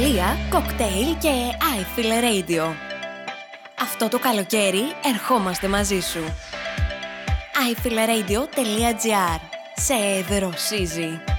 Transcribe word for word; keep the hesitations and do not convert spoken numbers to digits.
Ιταλία, κοκτέιλ και iFile Radio. Αυτό το καλοκαίρι ερχόμαστε μαζί σου. άι φιλ ρέιντιο τελεία τζι άρ. Σε δροσίζει.